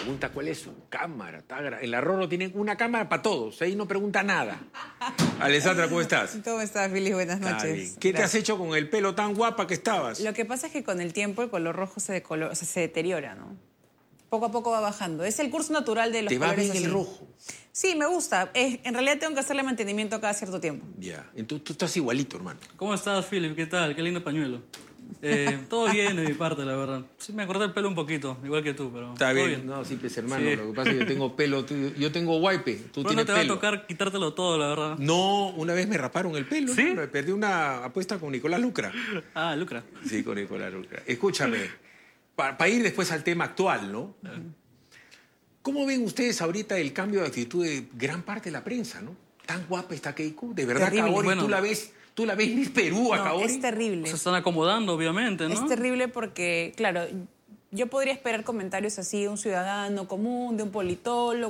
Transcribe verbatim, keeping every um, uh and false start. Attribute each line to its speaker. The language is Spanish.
Speaker 1: pregunta cuál es su cámara. Está gra- En la Roro tienen una cámara para todos. Ahí no pregunta nada. Alessandra, ¿cómo estás?
Speaker 2: ¿Cómo estás, Billy? Buenas
Speaker 1: Está
Speaker 2: noches.
Speaker 1: bien. ¿Qué te has
Speaker 2: Gracias.
Speaker 1: hecho con el pelo tan guapa que estabas?
Speaker 2: Lo que pasa es que con el tiempo el color rojo se, decolor, o sea, se deteriora, ¿no? Poco a poco va bajando. Es el curso natural de los
Speaker 1: ¿Te va
Speaker 2: colores
Speaker 1: bien el
Speaker 2: así.
Speaker 1: rojo?
Speaker 2: Sí, me gusta. Es- en realidad tengo que hacerle mantenimiento cada cierto tiempo.
Speaker 1: Ya. Entonces tú estás igualito, hermano.
Speaker 3: ¿Cómo estás, Philip? ¿Qué tal? Qué lindo pañuelo. Eh, todo bien de mi parte, la verdad. Sí, me corté el pelo un poquito, igual que tú, pero
Speaker 1: Está
Speaker 3: todo
Speaker 1: bien. No, sí, pues, hermano.
Speaker 3: Sí.
Speaker 1: Lo que pasa es que yo tengo pelo. tú- Yo tengo guaype. Tú
Speaker 3: Pero no
Speaker 1: tienes
Speaker 3: te va a
Speaker 1: pelo.
Speaker 3: tocar quitártelo todo, la verdad.
Speaker 1: No, una vez me raparon el pelo.
Speaker 3: ¿Sí?
Speaker 1: Me perdí una apuesta con Nicolás Lucra.
Speaker 3: Ah, Lucra.
Speaker 1: Sí, con Nicolás Lucra. Escúchame, para ir después al tema actual, ¿no? ¿Cómo ven ustedes ahorita el cambio de actitud de gran parte de la prensa, ¿no? Tan guapa está Keiko. De verdad,
Speaker 2: Terrible.
Speaker 1: Kaori,
Speaker 3: Bueno.
Speaker 1: tú la ves, tú la ves Miss Perú a
Speaker 2: No,
Speaker 1: Kaori.
Speaker 2: es terrible.
Speaker 3: Se están acomodando, obviamente, ¿no?
Speaker 2: Es terrible porque, claro, yo podría esperar comentarios así de un ciudadano común, de un politólogo,